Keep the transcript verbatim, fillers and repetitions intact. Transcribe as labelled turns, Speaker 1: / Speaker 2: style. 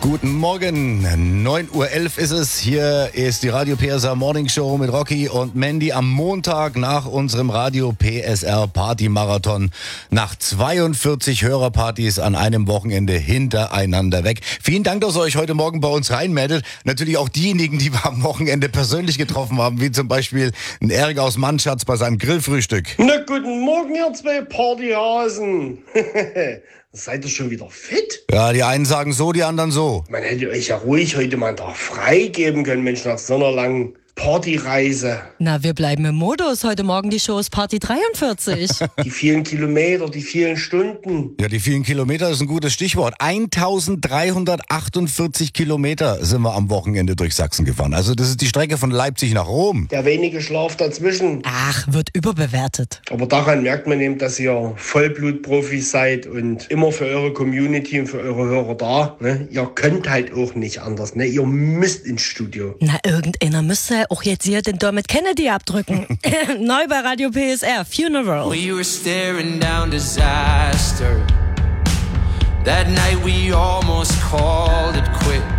Speaker 1: Guten Morgen, neun Uhr elf ist es. Hier ist die Radio P S R Morning Show mit Rocky und Mandy am Montag nach unserem Radio P S R Party Marathon. Nach zweiundvierzig Hörerpartys an einem Wochenende hintereinander weg. Vielen Dank, dass ihr euch heute Morgen bei uns reinmeldet. Natürlich auch diejenigen, die wir am Wochenende persönlich getroffen haben, wie zum Beispiel ein Erik aus Mannschatz bei seinem Grillfrühstück.
Speaker 2: Na, guten Morgen, ihr zwei Partyhasen. Seid ihr schon wieder fit?
Speaker 1: Ja, die einen sagen so, die anderen so.
Speaker 2: Man hätte euch ja ruhig heute mal einen Tag frei geben können, Mensch, nach so einer langen Partyreise.
Speaker 3: Na, wir bleiben im Modus. Heute Morgen die Show ist Party dreiundvierzig.
Speaker 2: Die vielen Kilometer, die vielen Stunden.
Speaker 1: Ja, die vielen Kilometer ist ein gutes Stichwort. eintausenddreihundertachtundvierzig Kilometer sind wir am Wochenende durch Sachsen gefahren. Also das ist die Strecke von Leipzig nach Rom.
Speaker 2: Der wenige Schlaf dazwischen.
Speaker 3: Ach, wird überbewertet.
Speaker 2: Aber daran merkt man eben, dass ihr Vollblutprofis seid und immer für eure Community und für eure Hörer da. Ne? Ihr könnt halt auch nicht anders. Ne? Ihr müsst ins Studio.
Speaker 3: Na, irgendeiner müsste auch jetzt hier den Dermot Kennedy abdrücken. Neu bei Radio P S R, Funeral.
Speaker 4: We were staring down disaster. That night we almost called it quits.